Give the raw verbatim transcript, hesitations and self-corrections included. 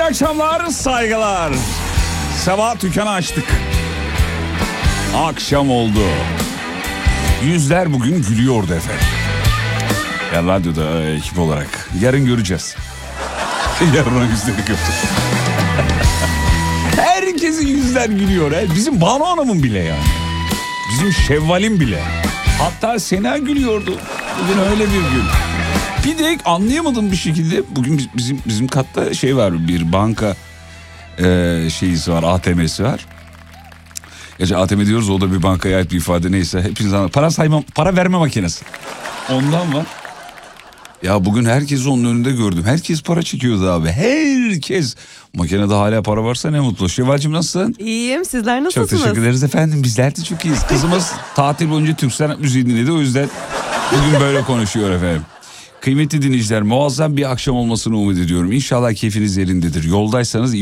akşamlar, saygılar. Sabah dükkanı açtık. Akşam oldu. Yüzler bugün gülüyordu efendim. Ya radyoda ekip olarak. Yarın göreceğiz. Yarın o yüzleri göreceğiz. Herkesin yüzler gülüyor. He. Bizim Banu Hanım'ın bile yani. Bizim Şevval'in bile. Hatta Sena gülüyordu. Bugün öyle bir gün. Bir de anlayamadım bir şekilde. Bugün bizim bizim katta şey var, bir banka e, şeyisi var, A T M'si var. Gerçi A T M diyoruz, o da bir bankaya ait bir ifade, neyse. Hepiniz anladınız. Para sayma, para verme makinesi. Ondan var. Ya bugün herkesi onun önünde gördüm. Herkes para çekiyordu abi. Herkes. Makinede hala para varsa ne mutlu. Şevval'cim nasılsın? İyiyim. Sizler nasılsınız? Çok teşekkür ederiz efendim. Bizler de çok iyiyiz. Kızımız tatil boyunca Türk sanat müziği dinledi. O yüzden bugün böyle konuşuyor efendim. Kıymetli dinleyiciler, muazzam bir akşam olmasını umut ediyorum. İnşallah keyfiniz yerindedir. Yoldaysanız